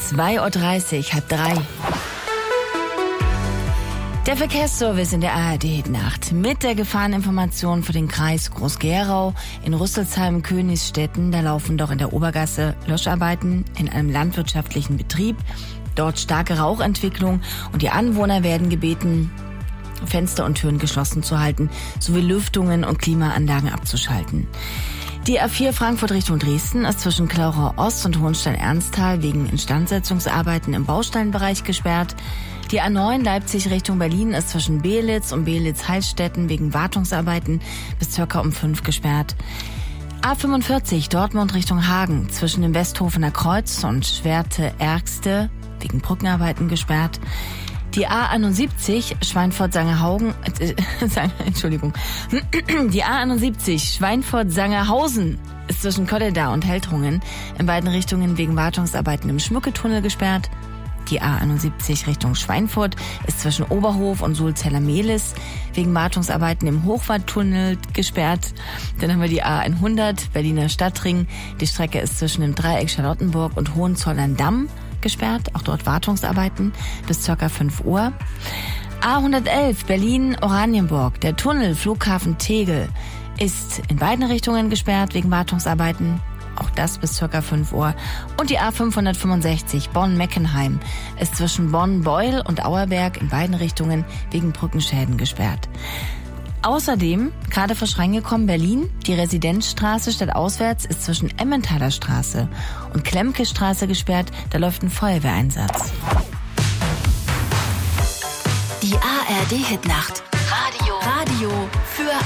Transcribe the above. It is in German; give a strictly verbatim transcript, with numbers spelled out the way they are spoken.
zwei Uhr dreißig, halb drei. Der Verkehrsservice in der A R D-Nacht mit der Gefahreninformation für den Kreis Groß-Gerau. In Rüsselsheim, Königsstetten, da laufen doch in der Obergasse Löscharbeiten in einem landwirtschaftlichen Betrieb. Dort starke Rauchentwicklung und die Anwohner werden gebeten, Fenster und Türen geschlossen zu halten, sowie Lüftungen und Klimaanlagen abzuschalten. Die A vier Frankfurt Richtung Dresden ist zwischen Klauchau Ost und Hohenstein-Ernsthal wegen Instandsetzungsarbeiten im Bausteinbereich gesperrt. Die A neun Leipzig Richtung Berlin ist zwischen Beelitz und Beelitz-Heilstätten wegen Wartungsarbeiten bis circa um fünf gesperrt. A fünfundvierzig Dortmund Richtung Hagen zwischen dem Westhofener Kreuz und Schwerte-Ergste wegen Brückenarbeiten gesperrt. Die A einundsiebzig Schweinfurt-Sangerhausen, äh, Entschuldigung, die A einundsiebzig Schweinfurt-Sangerhausen ist zwischen Koldedar und Heltrungen in beiden Richtungen wegen Wartungsarbeiten im Schmücketunnel gesperrt. Die A einundsiebzig Richtung Schweinfurt ist zwischen Oberhof und Sulzeller-Mehlis wegen Wartungsarbeiten im Hochwaldtunnel gesperrt. Dann haben wir die A hundert Berliner Stadtring. Die Strecke ist zwischen dem Dreieck Charlottenburg und Hohenzollern-Damm gesperrt. Auch dort Wartungsarbeiten bis ca. fünf Uhr. A hundertelf Berlin-Oranienburg. Der Tunnel Flughafen Tegel ist in beiden Richtungen gesperrt wegen Wartungsarbeiten. Auch das bis ca. fünf Uhr. Und die A fünfhundertfünfundsechzig Bonn-Meckenheim ist zwischen Bonn-Beul und Auerberg in beiden Richtungen wegen Brückenschäden gesperrt. Außerdem, gerade frisch reingekommen, Berlin, die Residenzstraße stadtauswärts ist zwischen Emmentaler Straße und Klemke Straße gesperrt. Da läuft ein Feuerwehreinsatz. Die A R D-Hitnacht. Radio. Radio für